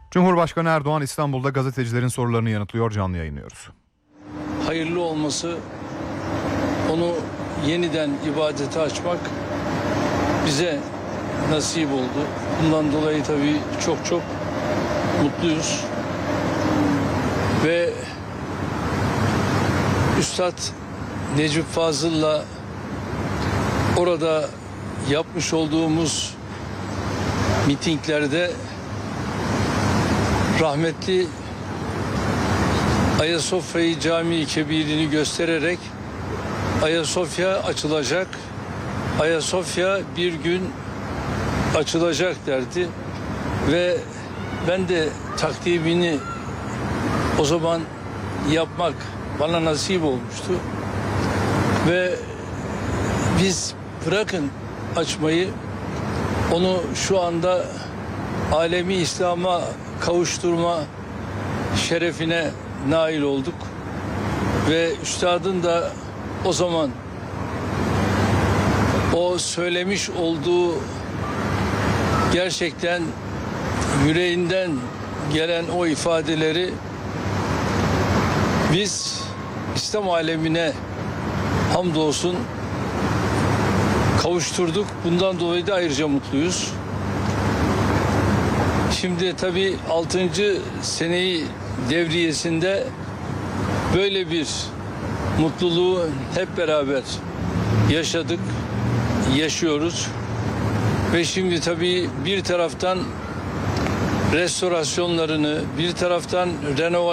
Cumhurbaşkanı Erdoğan İstanbul'da gazetecilerin sorularını yanıtlıyor, canlı yayınlıyoruz. Hayırlı olması, onu yeniden ibadete açmak bize nasip oldu. Bundan dolayı tabii çok mutluyuz. Ve Üstad Necip Fazıl'la orada yapmış olduğumuz mitinglerde rahmetli Ayasofya Camii Kebir'ini göstererek Ayasofya açılacak, Ayasofya bir gün açılacak derdi ve ben de takdimini o zaman yapmak bana nasip olmuştu ve biz bırakın açmayı, onu şu anda alemi İslam'a kavuşturma şerefine nail olduk ve üstadın da o zaman o söylemiş olduğu gerçekten yüreğinden gelen o ifadeleri biz İslam alemine hamdolsun kavuşturduk. Bundan dolayı da ayrıca mutluyuz. Şimdi tabii 6. seneyi devriyesinde böyle bir mutluluğu hep beraber yaşadık, yaşıyoruz. Ve şimdi tabii bir taraftan restorasyonlarını, bir taraftan